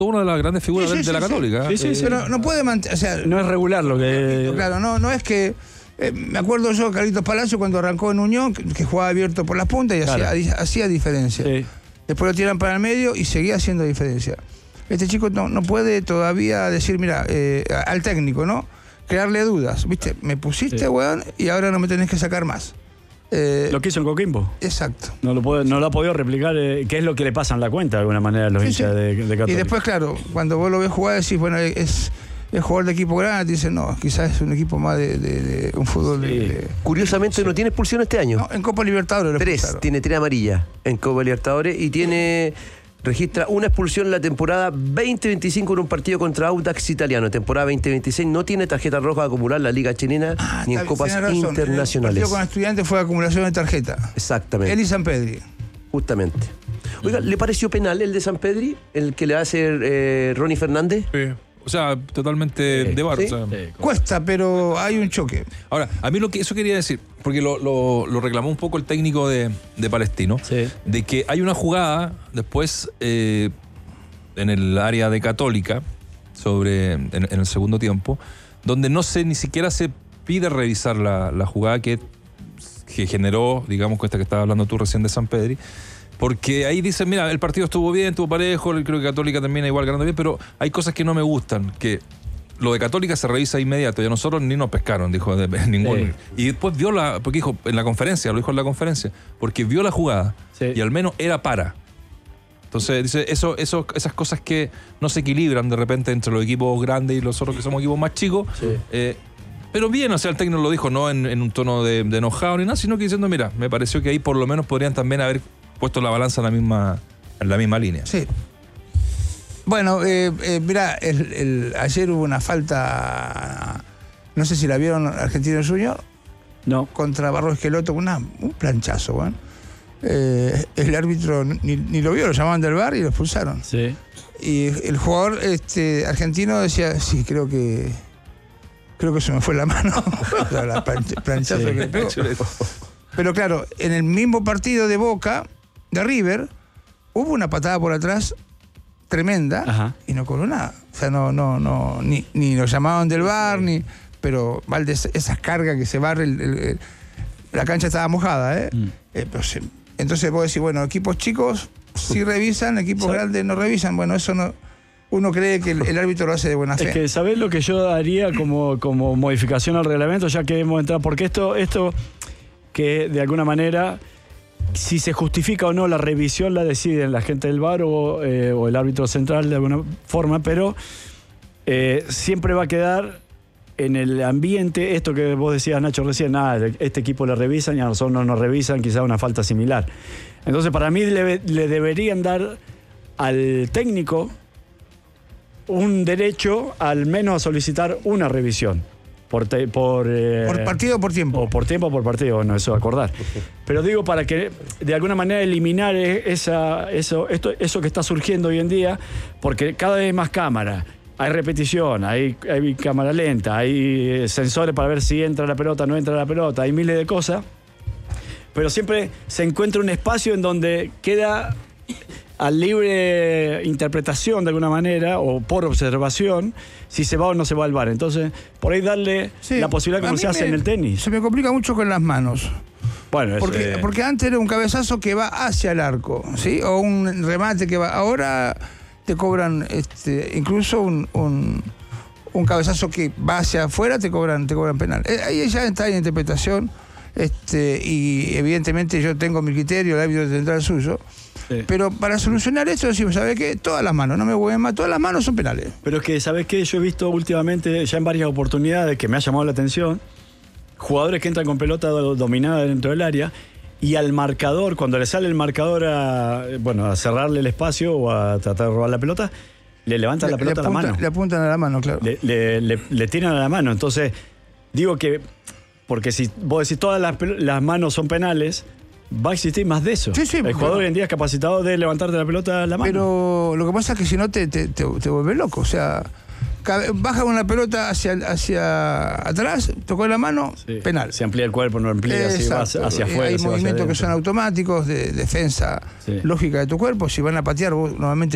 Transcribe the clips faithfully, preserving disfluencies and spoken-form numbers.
una de las grandes figuras sí, sí, de, de la sí, Católica. Sí, sí, eh, sí, pero no puede mantener, o sea, no es regular lo que... Claro, no, no es que... Eh, me acuerdo yo, Carlitos Palacio, cuando arrancó en Unión, que, que jugaba abierto por las puntas y Claro. hacía, hacía diferencia. Sí. Después lo tiran para el medio y seguía haciendo diferencia. Este chico no, no puede todavía decir, mira, eh, al técnico, ¿no? Crearle dudas. ¿Viste? Me pusiste, Sí. weón, y ahora no me tenés que sacar más. Eh, Lo que hizo en Coquimbo. exacto. No lo, puede, no lo ha podido replicar, eh, que es lo que le pasa en la cuenta de alguna manera a los Sí, hinchas sí. de, de Católica. Y después, claro, cuando vos lo ves jugar, decís, bueno, es, es jugador de equipo grande, te dicen, no, quizás es un equipo más de, de, de un fútbol de, Sí. de- Curiosamente no tiene expulsión este año. No, en Copa Libertadores lo Tres, expulsaron. tiene tres amarillas en Copa Libertadores y tiene registra una expulsión en la temporada veinte veinticinco en un partido contra Audax Italiano. Temporada veinte veintiséis no tiene tarjeta roja acumular en la Liga Chilena Ah, ni en está bien, copas tiene razón. internacionales. El partido con Estudiantes fue acumulación de tarjeta. Exactamente, Él y San Pedri. justamente. Oiga, ¿le pareció penal el de San Pedri, el que le hace eh, Ronnie Fernández? Sí. O sea, totalmente Sí. de bar. Sí. O sea. Sí, como- Cuesta, pero hay un choque. Ahora, a mí lo que eso quería decir, porque lo, lo- lo reclamó un poco el técnico de, de Palestino, Sí. de que hay una jugada después eh, en el área de Católica, sobre en, en el segundo tiempo, donde no se ni siquiera se pide revisar la, la jugada que, que generó, digamos, con esta que estabas hablando tú recién de San Pedri. Porque ahí dicen, mira, el partido estuvo bien, estuvo parejo, creo que Católica termina igual ganando bien, pero hay cosas que no me gustan, que lo de Católica se revisa inmediato y a nosotros ni nos pescaron, dijo de, de ningún. Sí. Y después vio la, porque dijo en la conferencia, lo dijo en la conferencia, porque vio la jugada Sí. y al menos era para. Entonces, dice, eso, eso, esas cosas que no se equilibran de repente entre los equipos grandes y los otros que somos equipos más chicos. Sí. eh, pero bien, o sea, el técnico lo dijo no en, en un tono de, de enojado ni nada, sino que diciendo, mira, me pareció que ahí por lo menos podrían también haber puesto la balanza en la misma, en la misma línea. Sí. Bueno, eh, eh, mirá, el, el- ayer hubo una falta, no sé si la vieron Argentino Junior, No. contra Barro Esqueloto, una, un planchazo, weón. Eh, el árbitro ni, ni lo vio, lo llamaban del bar y lo expulsaron. Sí. Y el jugador este, argentino decía, sí, creo que creo que se me fue la mano. La planch- planchazo Sí. que le pegó. Pero claro, en el mismo partido de Boca, de River, hubo una patada por atrás tremenda. Ajá. Y no cobró nada. O sea, no, no, no, ni, ni lo llamaban del bar, ni. Pero Valdés, esas cargas que se barre, el- el- el- la cancha estaba mojada, ¿eh? Mm. Eh, pero se- entonces vos decís, bueno, equipos chicos sí revisan, equipos ¿Sabe? grandes no revisan. Bueno, eso no. Uno cree que el, el árbitro lo hace de buena fe. Es que, ¿sabés lo que yo haría como, como modificación al reglamento? Ya que hemos entrado, porque esto, esto que de alguna manera, si se justifica o no la revisión la deciden la gente del V A R o, eh, o el árbitro central de alguna forma, pero eh, siempre va a quedar en el ambiente esto que vos decías, Nacho, recién, ah, este equipo le revisan y a nosotros no nos revisan, quizá una falta similar. Entonces, para mí le, le deberían dar al técnico un derecho al menos a solicitar una revisión. Por, te- por, eh, Por partido o por tiempo. o por tiempo o por partido, no, eso acordar. Pero digo, para que de alguna manera eliminar e- esa, eso, esto, eso que está surgiendo hoy en día, porque cada vez hay más cámaras, hay repetición, hay, hay cámara lenta, hay eh, sensores para ver si entra la pelota, no entra la pelota, hay miles de cosas, pero siempre se encuentra un espacio en donde queda a libre interpretación de alguna manera o por observación si se va o no se va al V A R. Entonces, por ahí darle Sí, la posibilidad a como mí se hace me- en el tenis. Se me complica mucho con las manos. Bueno, es, Porque, eh, porque antes era un cabezazo que va hacia el arco, ¿sí? O un remate que va. Ahora te cobran este, incluso un, un, un cabezazo que va hacia afuera, te cobran, te cobran penal. Eh, Ahí ya está en interpretación. Este, y evidentemente yo tengo mi criterio, el árbitro tendrá el suyo. sí. Pero para solucionar esto, decimos, ¿sabes qué? Todas las manos, no me hueven más, todas las manos son penales. Pero es que, ¿sabes qué? Yo he visto últimamente, ya en varias oportunidades, que me ha llamado la atención, jugadores que entran con pelota do- dominada dentro del área y al marcador, cuando le sale el marcador a, bueno, a cerrarle el espacio o a tratar de robar la pelota, le levantan la Le- pelota le a la apuntan- mano. Le apuntan a la mano, claro. Le, le- le- le tiran a la mano. Entonces, digo que, porque si vos decís todas las, pel- las manos son penales, va a existir más de eso. Sí, sí, el porque- jugador hoy en día es capacitado de levantarte la pelota a la mano. Pero lo que pasa es que si no te, te, te, te vuelves loco. O sea, cabe- baja una pelota hacia, hacia atrás, tocó la mano, Sí. penal. Se amplía el cuerpo, no amplía, si va Exacto. hacia Eh, afuera. Hay si va hacia movimientos que adentro. son automáticos de defensa Sí. lógica de tu cuerpo. Si van a patear, vos normalmente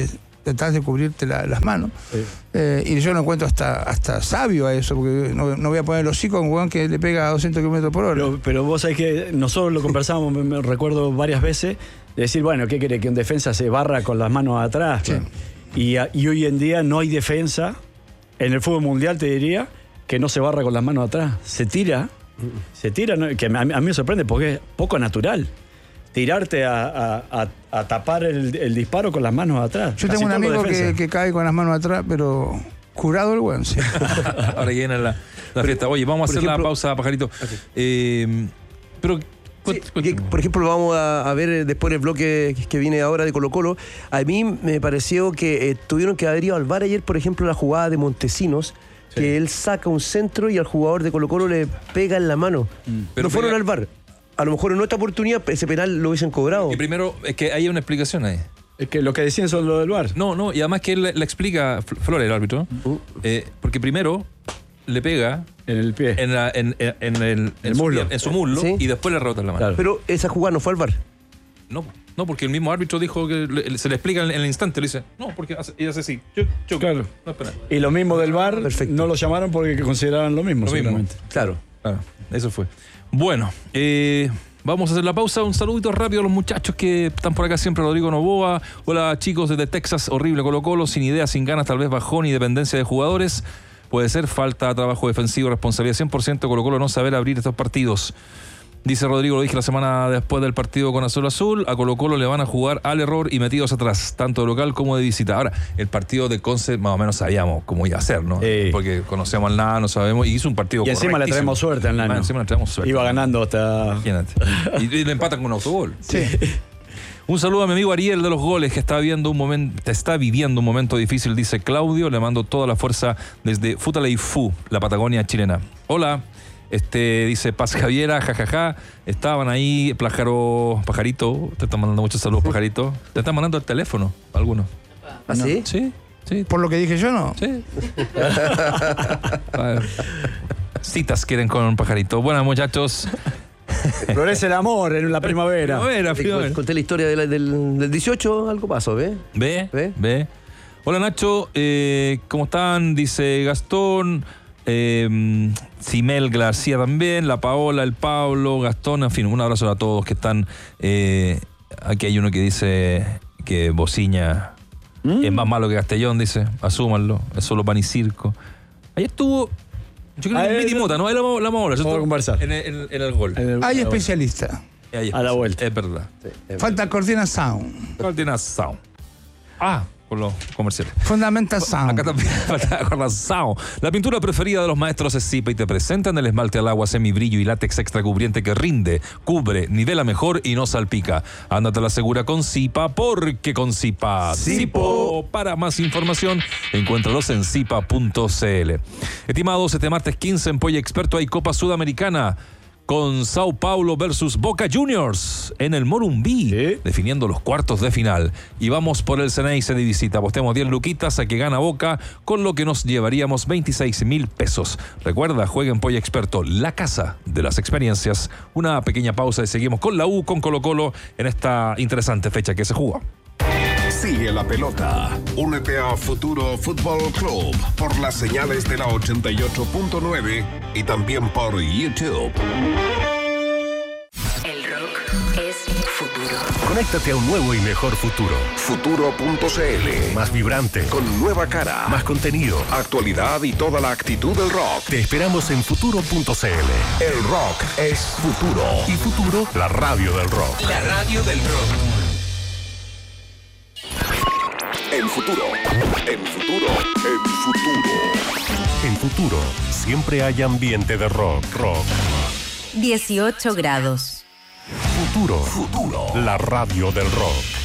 tratás de cubrirte la, las manos. Sí. Eh, y yo lo encuentro hasta, hasta sabio a eso, porque no, no voy a poner el hocico a un hueón que le pega a doscientos kilómetros por hora. Pero, pero vos sabés que nosotros lo conversamos, me, me recuerdo varias veces, de decir, bueno, ¿qué quiere? Que un defensa se barra con las manos atrás. Sí. Y, y hoy en día no hay defensa, en el fútbol mundial te diría, que no se barra con las manos atrás. Se tira, se tira, ¿no? Que a mí, a mí me sorprende porque es poco natural. Tirarte a, a, a, a tapar el, el disparo con las manos atrás. Yo tengo un amigo que, que cae con las manos atrás, pero curado el weón. Sí. Ahora llena la, la fiesta. Oye, vamos a hacer ejemplo, la pausa, Pajarito. Okay. Eh, pero... Sí, porque, por ejemplo, lo vamos a, a ver después del bloque que viene ahora de Colo Colo. A mí me pareció que eh, tuvieron que haber ido al V A R ayer, por ejemplo, la jugada de Montesinos, sí. que él saca un centro y al jugador de Colo Colo le pega en la mano. Mm. Pero no fueron pega... al V A R. A lo mejor en otra oportunidad ese penal lo hubiesen cobrado. Y primero, es que hay una explicación ahí. Es que lo que decían son lo del V A R. No, no, y además que él le, le explica, Flores, el árbitro, uh. eh, porque primero le pega en el pie, en, la, en, en, en el, el en muslo, su, en su muslo, ¿sí? Y después le rebota en la mano. Claro. Pero esa jugada no fue al V A R. No, no, porque el mismo árbitro dijo que le, se le explica en el instante, le dice, no, porque hace, ella hace así. Yo, yo, claro. No, y lo mismo del V A R, perfecto. No lo llamaron porque consideraban lo mismo. Lo mismo. Claro. claro, eso fue. Bueno, eh, vamos a hacer la pausa. Un saludito rápido a los muchachos que están por acá siempre. Rodrigo Novoa. Hola, chicos desde Texas. Horrible Colo Colo, sin ideas, sin ganas, tal vez bajón y dependencia de jugadores. Puede ser falta de trabajo defensivo, responsabilidad cien por ciento Colo Colo no saber abrir estos partidos. Dice Rodrigo, lo dije la semana después del partido con Azul Azul, a Colo Colo le van a jugar al error y metidos atrás, tanto de local como de visita. Ahora, el partido de Conce más o menos sabíamos cómo iba a ser, ¿no? Sí. Porque conocemos al Nano, sabemos, y hizo un partido y encima le traemos suerte al Nano. Ah, encima le traemos suerte. Iba ganando hasta... Imagínate. Y, y le empatan con un autogol. Sí. Un saludo a mi amigo Ariel de los goles, que está viviendo un momento, está viviendo un momento difícil, dice Claudio. Le mando toda la fuerza desde Futaleifú, la Patagonia chilena. Hola, este dice Paz Javiera, jajaja. Ja, ja. Estaban ahí, Pájaro, Pajarito. Te están mandando muchos saludos, Pajarito. Te están mandando el teléfono, algunos. ¿Ah, sí? Sí, sí. Por lo que dije yo, ¿no? Sí. Citas quieren con un Pajarito. Buenas, muchachos. Florece el amor en la primavera. primavera, primavera. Conté la historia de la, del, del dieciocho, algo pasó, ¿ve? ¿Ve? ¿Ve? ¿Ve? Hola Nacho, eh, ¿cómo están? Dice Gastón, eh, Simel García también, la Paola, el Pablo, Gastón, en fin, un abrazo a todos que están. Eh, aquí hay uno que dice que Bociña mm. es más malo que Castellón, dice, asúmanlo, es solo pan y circo. Ayer estuvo... Yo creo que es Miti Mota, ¿no? Ahí la vamos a hablar. Vamos a conversar. En el, en, en el gol. En el, Hay especialista. Hay a la vuelta. Es verdad. Sí, es Falta coordinación. Coordinación. Ah, con los comerciales. Fundamentación. Acá también falta coordinación. La pintura preferida de los maestros es Zipa y te presentan el esmalte al agua semibrillo y látex extra cubriente que rinde, cubre, nivela mejor y no salpica. Ándate a la segura con Zipa, porque con Zipa. Zipo. Para más información, encuéntralos en zipa punto c l. Estimados, este martes quince en Polla Experto hay Copa Sudamericana con Sao Paulo versus Boca Juniors en el Morumbí, ¿sí? Definiendo los cuartos de final. Y vamos por el Ceneice de visita. Apostemos diez luquitas a que gana Boca, con lo que nos llevaríamos veintiséis mil pesos. Recuerda, juega en Polla Experto, la casa de las experiencias. Una pequeña pausa y seguimos con la U, con Colo Colo, en esta interesante fecha que se jugó. Sigue la pelota. Únete a Futuro Fútbol Club por las señales de la ochenta y ocho punto nueve y también por YouTube. El rock es futuro. Conéctate a un nuevo y mejor futuro. Futuro punto c l. Más vibrante, con nueva cara, más contenido, actualidad y toda la actitud del rock. Te esperamos en Futuro punto c l. El rock es futuro. Y Futuro, la radio del rock. La radio del rock. En Futuro, en Futuro, en Futuro. En Futuro, siempre hay ambiente de rock, rock. dieciocho grados. Futuro, Futuro, la radio del rock.